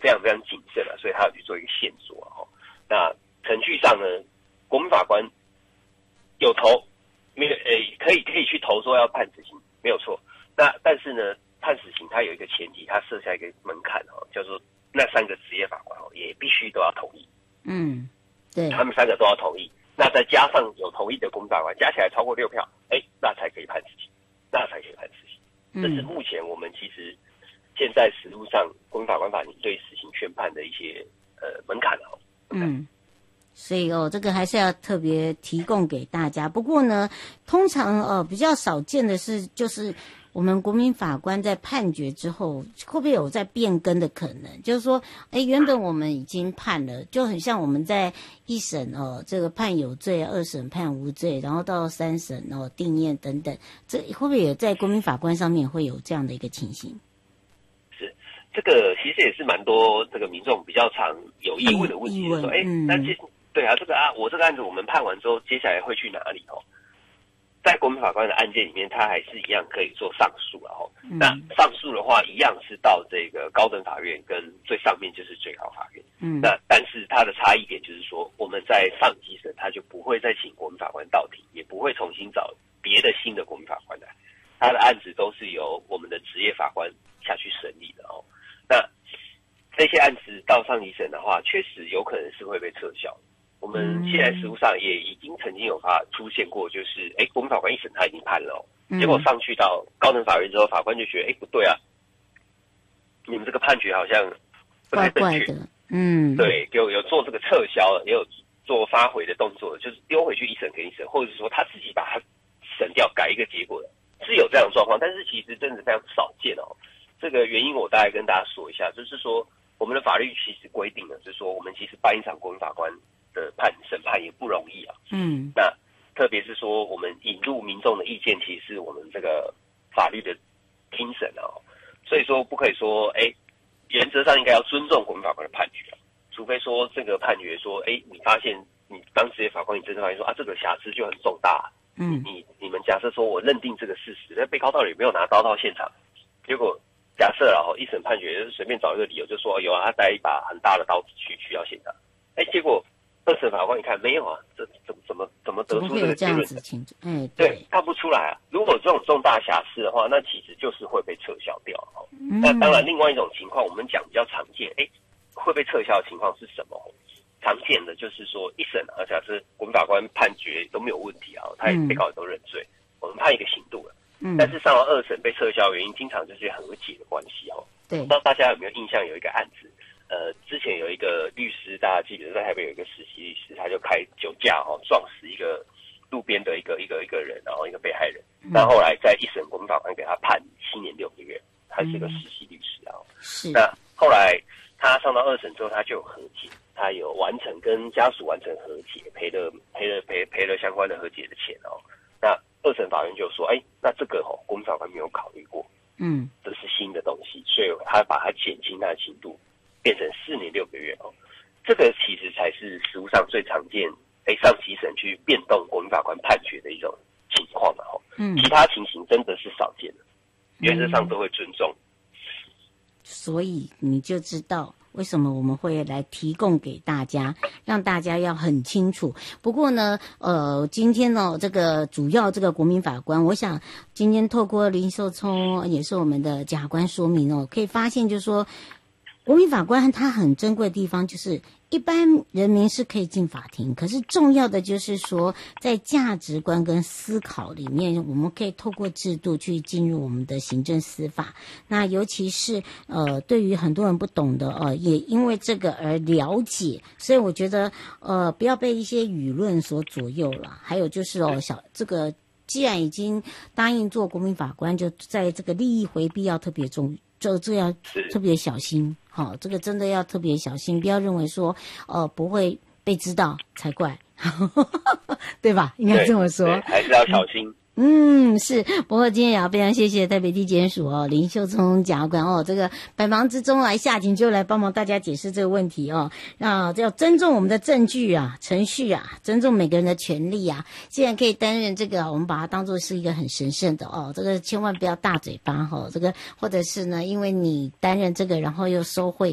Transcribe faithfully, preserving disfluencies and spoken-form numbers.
非常非常谨慎啊，所以他有去做一个线索哦。那程序上呢，国民法官有投没有？诶，可以可以去投说要判死刑，没有错。那但是呢，判死刑它有一个前提，它设下一个门槛哦，叫做那三个职业法官哦也必须都要同意。 嗯，对， 他们三个都要同意。那再加上有同意的国民法官，加起来超过六票，哎，那才可以判死刑，那才可以判死刑。 嗯、 这是目前我们其实现在实务上国民法官法庭对死刑宣判的一些呃门槛哦。 嗯。所以哦，这个还是要特别提供给大家。不过呢，通常呃比较少见的是，就是我们国民法官在判决之后，会不会有在变更的可能？就是说，哎，原本我们已经判了，就很像我们在一审哦，这个判有罪，二审判无罪，然后到三审哦定验等等，这会不会也在国民法官上面会有这样的一个情形？ 是，这个其实也是蛮多这个民众比较常有疑问的问题，就是说，哎、嗯，那这对啊，这个啊，我这个案子我们判完之后，接下来会去哪里哦？在国民法官的案件里面，他还是一样可以做上诉了哦。嗯、那上诉的话，一样是到这个高等法院，跟最上面就是最高法院。嗯，那但是它的差异点就是说，我们在上级审，他就不会再请国民法官到庭，也不会重新找别的新的国民法官来，他的案子都是由我们的职业法官下去审理的哦。那这些案子到上级审的话，确实有可能是会被撤销的。我们现在实务上也已经曾经有发出现过，就是哎，国民法官一审他已经判了、哦嗯，结果上去到高等法院之后，法官就觉得哎不对啊，你们这个判决好像不太正确， 怪怪的，嗯， 对，有有做这个撤销，也有做发回的动作，就是丢回去一审给一审，或者是说他自己把它审掉，改一个结果的，是有这样的状况，但是其实真的非常少见哦。这个原因我大概跟大家说一下，就是说我们的法律其实规定了，就是说我们其实办一场国民法官的判审判也不容易啊，嗯，那特别是说我们引入民众的意见，其实是我们这个法律的精神啊，所以说不可以说，哎，原则上应该要尊重国民法官的判决啊，除非说这个判决说，哎，你发现你当职业法官，你真的发现说啊，这个瑕疵就很重大，嗯，你你们假设说我认定这个事实，那被告到底有没有拿刀到现场，结果假设然后一审判决随便找一个理由就说有啊，他带一把很大的刀子去去到现场，哎，结果二审法官一看没有啊，这怎么怎么怎么得出这个结论的？ 嗯， 对，对，看不出来啊。如果这种重大瑕疵的话，那其实就是会被撤销掉哦。嗯、那当然，另外一种情况，我们讲比较常见，哎，会被撤销的情况是什么？常见的就是说一审啊，假设国民法官判决都没有问题啊，他也被告也都认罪，嗯、我们判一个刑度了。嗯，但是上到二审被撤销的原因，经常就是和解的关系哦。对，不知道大家有没有印象，有一个案子。呃，之前有一个律师，大家记得在台北有一个实习律师，他就开酒驾哦，撞死一个路边的一个一个一个人，然后一个被害人。那、嗯、后来在一审国民法官给他判七年六个月，他是个实习律师啊。是。那后来他上到二审之后，他就有和解，他有完成跟家属完成和解，赔了赔了赔赔了相关的和解的钱哦。那二审法院就说，哎，那这个哦，国民法官没有考虑过，嗯，这是新的东西，所以他把它减轻他的刑度。变成四年六个月哦，这个其实才是实务上最常见，哎，上级审去变动国民法官判决的一种情况嘛吼。嗯，其他情形真的是少见的，原则上都会尊重。嗯、 所以你就知道为什么我们会来提供给大家，让大家要很清楚。不过呢，呃，今天呢，这个主要这个国民法官，我想今天透过林秀聪也是我们的检察官说明哦，可以发现就是说。国民法官他很珍贵的地方就是一般人民是可以进法庭，可是重要的就是说在价值观跟思考里面，我们可以透过制度去进入我们的行政司法。那尤其是呃对于很多人不懂的呃也因为这个而了解，所以我觉得呃不要被一些舆论所左右了。还有就是哦小这个既然已经答应做国民法官，就在这个利益回避要特别重就这要特别小心，好、哦，这个真的要特别小心，不要认为说，呃，不会被知道才怪，对吧？应该这么说， 还是要小心。 嗯，是。不过今天也要非常谢谢台北地检署哦林秀聪检察官哦，这个百忙之中来下庭就来帮忙大家解释这个问题哦。那要尊重我们的证据啊、程序啊，尊重每个人的权利啊。既然可以担任这个，我们把它当作是一个很神圣的哦。这个千万不要大嘴巴哈、哦，这个或者是呢，因为你担任这个，然后又收贿。